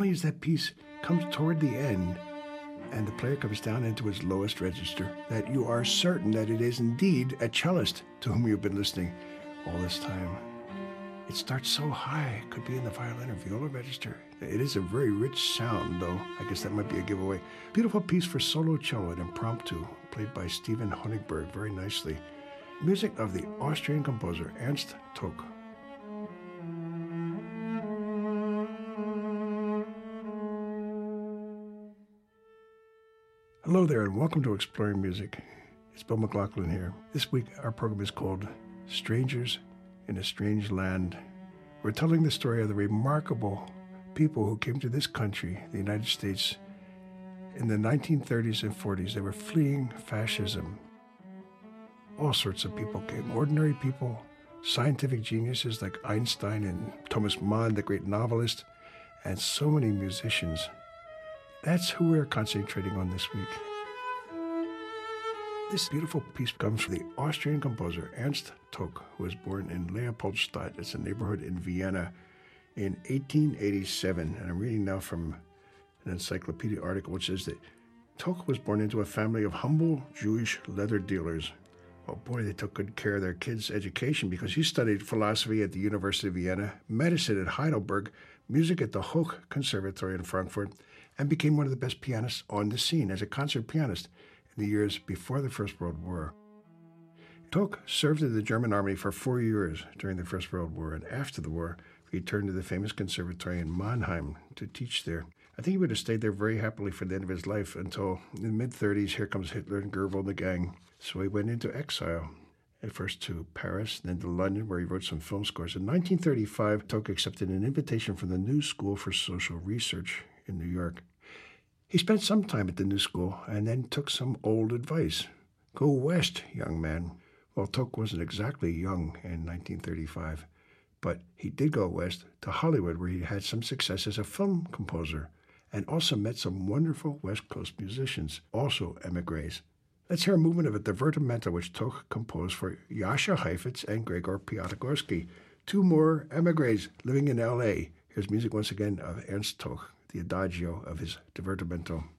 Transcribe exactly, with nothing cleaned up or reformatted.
only is that piece comes toward the end and the player comes down into his lowest register, that you are certain that it is indeed a cellist to whom you've been listening all this time. It starts so high, it could be in the violin or viola register. It is a very rich sound, though. I guess that might be a giveaway. Beautiful piece for solo cello and impromptu, played by Stephen Honigberg very nicely. Music of the Austrian composer Ernst Took. Hello there, and welcome to Exploring Music. It's Bill McLaughlin here. This week, our program is called Strangers in a Strange Land. We're telling the story of the remarkable people who came to this country, the United States, in the nineteen thirties and forties. They were fleeing fascism. All sorts of people came, ordinary people, scientific geniuses like Einstein and Thomas Mann, the great novelist, and so many musicians. That's who we're concentrating on this week. This beautiful piece comes from the Austrian composer Ernst Took, who was born in Leopoldstadt. It's a neighborhood in Vienna in eighteen eighty-seven. And I'm reading now from an encyclopedia article which says that Took was born into a family of humble Jewish leather dealers. Oh boy, they took good care of their kids' education because he studied philosophy at the University of Vienna, medicine at Heidelberg, music at the Hoch Conservatory in Frankfurt, and became one of the best pianists on the scene as a concert pianist in the years before the First World War. Took served in the German army for four years during the First World War, and after the war, he returned to the famous conservatory in Mannheim to teach there. I think he would have stayed there very happily for the end of his life until in the mid-thirties, here comes Hitler and Goebbels and the gang. So he went into exile, at first to Paris, then to London, where he wrote some film scores. In nineteen thirty-five, Took accepted an invitation from the New School for Social Research in New York. He spent some time at the New School and then took some old advice. Go west, young man. Well, Took wasn't exactly young in nineteen thirty-five, but he did go west to Hollywood, where he had some success as a film composer and also met some wonderful West Coast musicians, also emigres. Let's hear a movement of a divertimento which Took composed for Jascha Heifetz and Gregor Piatigorsky, two more emigres living in L A. Here's music once again of Ernst Took, the adagio of his divertimento.